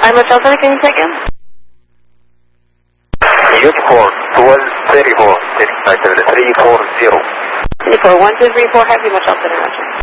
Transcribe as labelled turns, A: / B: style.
A: I'm Michelle Center, can you take him?
B: Uniform 1234, taking flight level 340.
A: 341, 234, Heavy Michelle Center, Roger.